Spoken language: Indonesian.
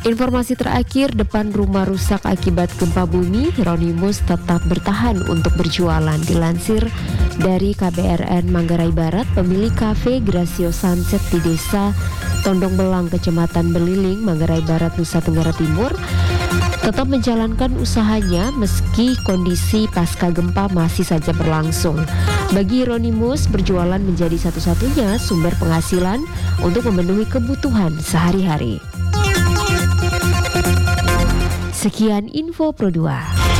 Informasi terakhir, depan rumah rusak akibat gempa bumi, Hieronymus tetap bertahan untuk berjualan. Dilansir dari KBRN Manggarai Barat, pemilik kafe Gracio Sunset di desa Tondong Belang, Kecamatan Beliling, Manggarai Barat, Nusa Tenggara Timur, tetap menjalankan usahanya meski kondisi pasca gempa masih saja berlangsung. Bagi Hieronymus, berjualan menjadi satu-satunya sumber penghasilan untuk memenuhi kebutuhan sehari-hari. Sekian info Pro 2.